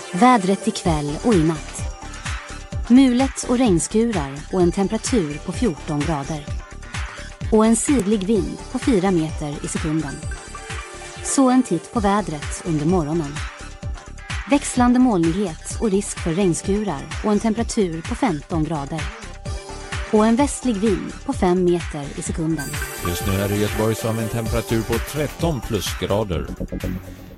Vädret ikväll och i natt. Mulet och regnskurar och en temperatur på 14 grader. Och en sydlig vind på 4 meter i sekunden. Så en titt på vädret under morgonen. Växlande molnighet och risk för regnskurar och en temperatur på 15 grader. Och en västlig vind på 5 meter i sekunden. Just nu är det i Göteborg som en temperatur på 13 plusgrader.